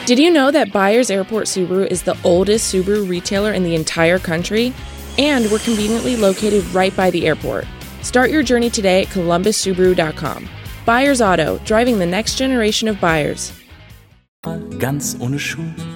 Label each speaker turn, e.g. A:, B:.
A: Did you know that Byers Airport Subaru is the oldest Subaru retailer in the entire country? And we're conveniently located right by the airport. Start your journey today at columbussubaru.com. Byers Auto, driving the next generation of buyers.
B: Ganz ohne Schuh.